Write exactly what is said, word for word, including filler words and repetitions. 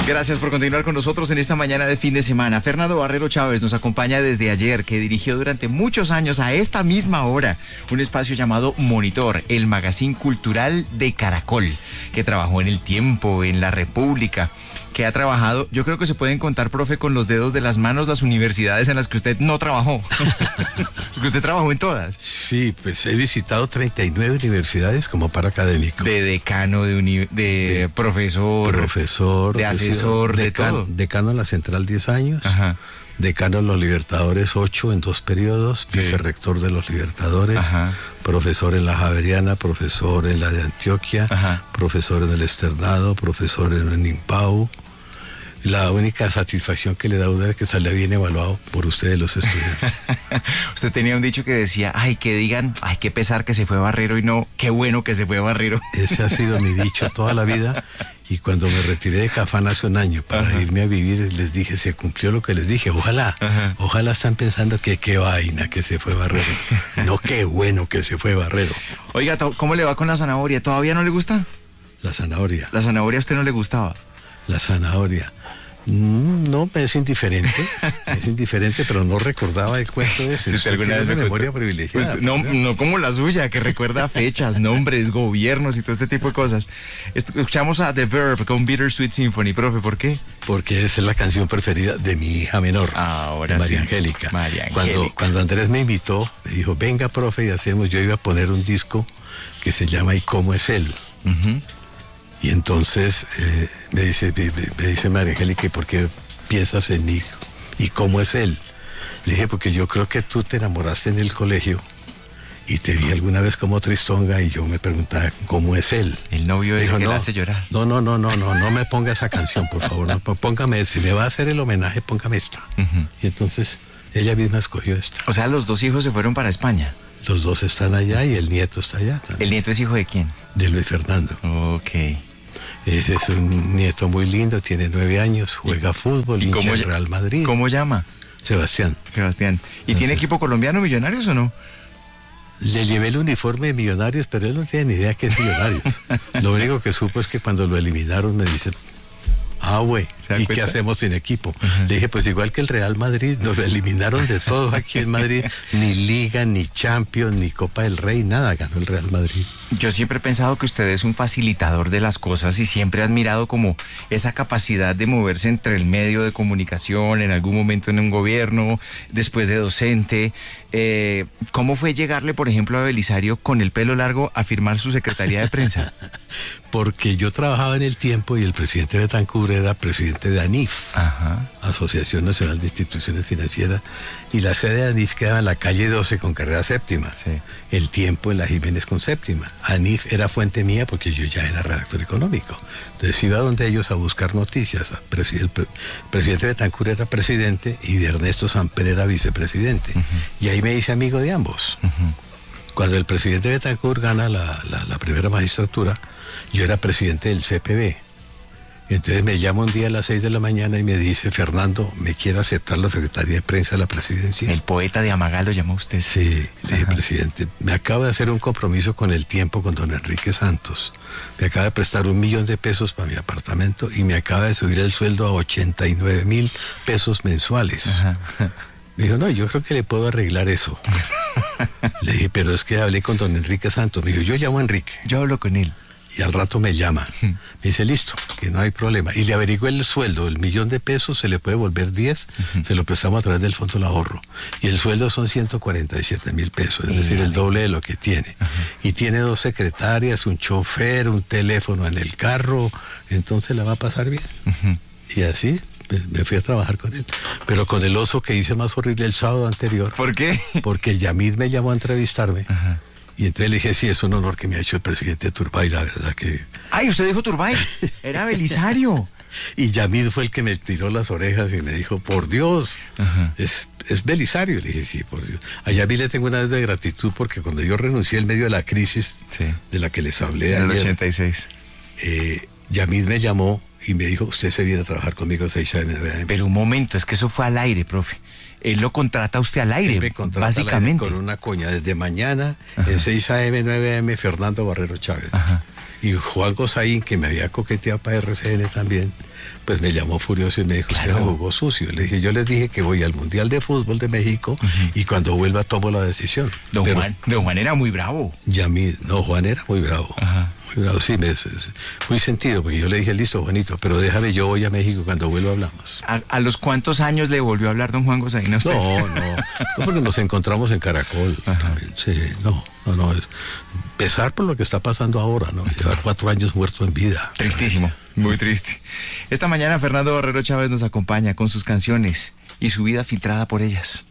Gracias por continuar con nosotros en esta mañana de fin de semana. Fernando Barrero Chávez nos acompaña desde ayer, que dirigió durante muchos años a esta misma hora un espacio llamado Monitor, el magazine cultural de Caracol, que trabajó en El Tiempo, en La República, que ha trabajado, yo creo que se pueden contar, profe, con los dedos de las manos las universidades en las que usted no trabajó. Porque usted trabajó en todas. Sí, pues he visitado treinta y nueve universidades como paracadémico. De decano, de, uni de, de profesor, profesor, de asesor, de, decan todo. Decano en la Central diez años. Ajá. Decano en los Libertadores ocho en dos periodos, sí. Vicerrector de los Libertadores, ajá. Profesor en la Javeriana, profesor en la de Antioquia, ajá. Profesor en el Externado, profesor en el Nimpau. La única satisfacción que le da a uno es que sale bien evaluado por ustedes los estudiantes. Usted tenía un dicho que decía, ay, que digan, ay, qué pesar que se fue Barrero, y no, qué bueno que se fue Barrero. Ese ha sido mi dicho toda la vida, y cuando me retiré de Cafán hace un año para ajá. irme a vivir, les dije, se cumplió lo que les dije, ojalá, ajá. ojalá están pensando que qué vaina que se fue Barrero, no, qué bueno que se fue Barrero. Oiga, ¿cómo le va con la zanahoria? ¿Todavía no le gusta? La zanahoria. ¿La zanahoria a usted no le gustaba? La zanahoria. No, es indiferente, es indiferente, pero no recordaba el cuento ese. Si usted alguna vez una me memoria privilegiada. Usted, no, no como la suya, que recuerda fechas, nombres, gobiernos y todo este tipo de cosas. Escuchamos a The Verve con Bittersweet Symphony, profe, ¿por qué? Porque esa es la canción preferida de mi hija menor, ahora de María sí. Angélica. María Angélica. Cuando, cuando Andrés me invitó, me dijo, venga, profe, y hacemos, yo iba a poner un disco que se llama ¿Y cómo es él? Uh-huh. Y entonces eh, me dice me, me dice María Angélica, ¿y por qué piensas en mí? ¿Y cómo es él? Le dije, porque yo creo que tú te enamoraste en el colegio y te vi alguna vez como Tristonga y yo me preguntaba, ¿cómo es él? El novio ese que no, le hace llorar. No, no, no, no, no, no me ponga esa canción, por favor. No, póngame, si le va a hacer el homenaje, póngame esta. Uh-huh. Y entonces ella misma escogió esta. O sea, los dos hijos se fueron para España. Los dos están allá y el nieto está allá también. ¿El nieto es hijo de quién? De Luis Fernando. Ok. Ese es un nieto muy lindo, tiene nueve años, juega fútbol, hincha del Real Madrid. ¿Cómo llama? Sebastián. Sebastián. ¿Y tiene equipo colombiano, Millonarios o no? Le llevé el uniforme de Millonarios, pero él no tiene ni idea qué es Millonarios. Lo único que supo es que cuando lo eliminaron me dice, ah, güey, ¿y cuenta? ¿Qué hacemos sin equipo? Uh-huh. Le dije, pues igual que el Real Madrid, nos lo eliminaron de todo aquí en Madrid, ni Liga, ni Champions, ni Copa del Rey, nada ganó el Real Madrid. Yo siempre he pensado que usted es un facilitador de las cosas y siempre he admirado como esa capacidad de moverse entre el medio de comunicación, en algún momento en un gobierno, después de docente. Eh, ¿Cómo fue llegarle, por ejemplo, a Belisario con el pelo largo a firmar su secretaría de prensa? Porque yo trabajaba en El Tiempo y el presidente Betancur era presidente de ANIF, ajá. Asociación Nacional de Instituciones Financieras, y la sede de ANIF quedaba en la calle doce con carrera séptima, sí. El Tiempo en la Jiménez con séptima. ANIF era fuente mía porque yo ya era redactor económico. Entonces iba donde ellos a buscar noticias. El presidente Betancur era presidente y de Ernesto Samper era vicepresidente. Uh-huh. Y ahí me hice amigo de ambos. Uh-huh. Cuando el presidente Betancur gana la, la, la primera magistratura, yo era presidente del C P B. Entonces me llama un día a las seis de la mañana y me dice, Fernando, ¿me quiere aceptar la Secretaría de Prensa de la Presidencia? El poeta de Amagá lo llamó usted. Sí, le dije, presidente, me acabo de hacer un compromiso con El Tiempo, con don Enrique Santos. Me acaba de prestar un millón de pesos para mi apartamento y me acaba de subir el sueldo a ochenta y nueve mil pesos mensuales. Ajá. Me dijo, no, yo creo que le puedo arreglar eso. Le dije, pero es que hablé con don Enrique Santos. Me dijo, yo llamo a Enrique. Yo hablo con él. Y al rato me llama, me dice, listo, que no hay problema. Y le averigué el sueldo, el millón de pesos se le puede volver diez, uh-huh. Se lo prestamos a través del Fondo del Ahorro. Y el sueldo son ciento cuarenta y siete mil pesos, es y decir, el doble de lo que tiene. Uh-huh. Y tiene dos secretarias, un chofer, un teléfono en el carro, entonces la va a pasar bien. Uh-huh. Y así me, me fui a trabajar con él. Pero con el oso que hice más horrible el sábado anterior. ¿Por qué? Porque Yamid me llamó a entrevistarme. Uh-huh. Y entonces le dije, sí, es un honor que me ha hecho el presidente Turbay, la verdad que... ¡Ay, usted dijo Turbay! ¡Era Belisario! Y Yamid fue el que me tiró las orejas y me dijo, por Dios, uh-huh. es, es Belisario. Le dije, sí, por Dios. A Yamid le tengo una deuda de gratitud porque cuando yo renuncié en medio de la crisis, sí. De la que les hablé en ayer, el ochenta y seis, eh, Yamid me llamó y me dijo, usted se viene a trabajar conmigo a seis A M, nueve A M. Pero un momento, es que eso fue al aire, profe. Él lo contrata a usted al aire, me básicamente. Al aire con una coña, desde mañana, ajá. En seis A M, nueve A M, Fernando Barrero Chávez. Ajá. Y Juan Gozaín, que me había coqueteado para R C N también, pues me llamó furioso y me dijo, claro, que jugó sucio. Le dije, yo les dije que voy al Mundial de Fútbol de México uh-huh. y cuando vuelva tomo la decisión. Don Pero, Juan, don Juan era muy bravo. Ya mí, no, Juan era muy bravo. Uh-huh. Muy bravo, sí, me, muy sentido, porque yo le dije, listo, Juanito, pero déjame, yo voy a México, cuando vuelva hablamos. ¿A, a los cuántos años le volvió a hablar don Juan Gozaín a usted? No, no, no, porque nos encontramos en Caracol uh-huh. también, sí, no, no, no, es pesar por lo que está pasando ahora, ¿no? Llevar cuatro años muerto en vida. Tristísimo, muy triste. Esta mañana Fernando Barrero Chávez nos acompaña con sus canciones y su vida filtrada por ellas.